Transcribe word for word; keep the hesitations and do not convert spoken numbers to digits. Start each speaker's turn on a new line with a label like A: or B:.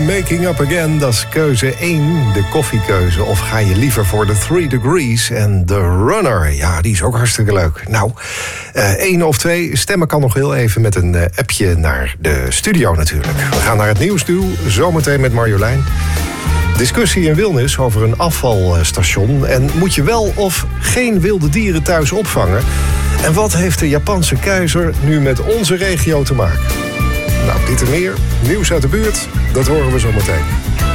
A: Making Up Again, dat is keuze één, de koffiekeuze. Of ga je liever voor de Three Degrees en The Runner? Ja, die is ook hartstikke leuk. Nou, uh, één of twee stemmen kan nog heel even met een uh, appje naar de studio natuurlijk. We gaan naar het nieuwsduel, zometeen met Marjolein. Discussie in Wilnis over een afvalstation. En moet je wel of geen wilde dieren thuis opvangen? En wat heeft de Japanse keizer nu met onze regio te maken? Nou, dit en meer. Nieuws uit de buurt, dat horen we zo meteen.